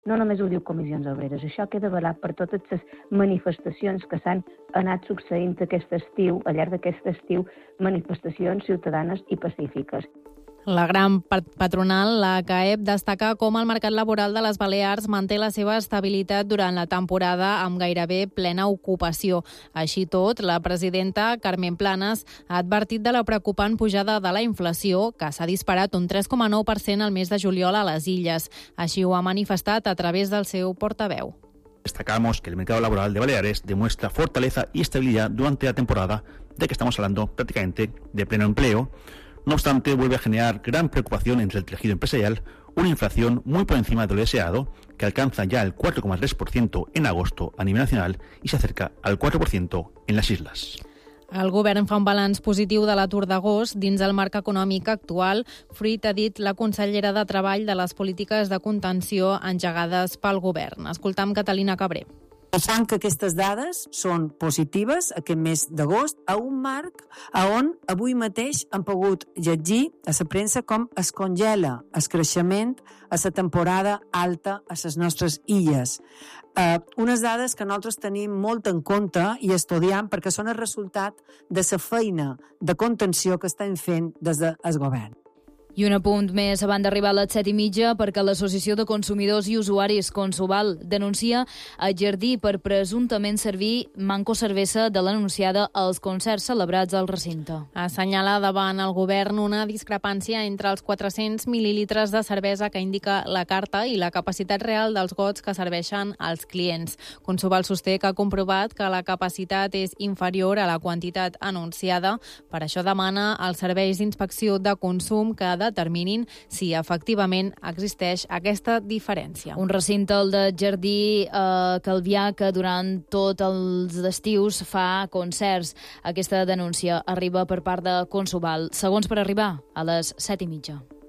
No només ho diu Comissions Obreres, això queda avalat per totes les manifestacions que s'han anat succeint aquest estiu, al llarg d'aquest estiu, manifestacions ciutadanes i pacífiques. La gran patronal, la CAEB, destaca com el mercat laboral de les Balears manté la seva estabilitat durant la temporada amb gairebé plena ocupació. Així tot, la presidenta Carmen Planas ha advertit de la preocupant pujada de la inflació, que s'ha disparat un 3,9% al mes de juliol a les Illes. Així ho ha manifestat a través del seu portaveu. Destacamos que el mercado laboral de Baleares demuestra fortaleza y estabilidad durante la temporada, de que estamos hablando prácticamente de pleno empleo. No obstante, vuelve a generar gran preocupación entre el tejido empresarial una inflación muy por encima de lo deseado, que alcanza ya el 4,3% en agosto a nivel nacional y se acerca al 4% en las islas. El govern fa un balanç positiu de l'atur d'agost dins el marc econòmic actual, fruit, ha dit la consellera de Treball, de les polítiques de contenció engegades pel govern. Escoltam Catalina Cabré. Pensant que aquestes dades són positives aquest mes d'agost a un marc on avui mateix han pogut llegir a la premsa com es congela el creixement a la temporada alta a les nostres illes. Unes dades que nosaltres tenim molt en compte i estudiant perquè són el resultat de la feina de contenció que estem fent des del govern. I un apunt més abans d'arribar a les 7:30 perquè l'Associació de Consumidors i Usuaris Consuval denuncia a Jardí per presumptament servir manco cervesa de l'anunciada als concerts celebrats al recinte. Assenyala davant el govern una discrepància entre els 400 mil·lilitres de cervesa que indica la carta i la capacitat real dels gots que serveixen als clients. Consuval sosté que ha comprovat que la capacitat és inferior a la quantitat anunciada. Per això demana als serveis d'inspecció de consum que determinin si efectivament existeix aquesta diferència. Un recinte, el de Jardí Calvià, que durant tots els estius fa concerts. Aquesta denúncia arriba per part de Consuval. Segons per arribar a les 7:30.